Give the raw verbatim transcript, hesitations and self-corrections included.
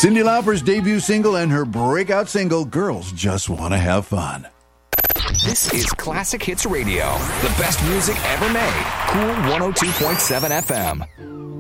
Cyndi Lauper's debut single and her breakout single, Girls Just Want to Have Fun. This is Classic Hits Radio, the best music ever made. Cool one oh two point seven F M.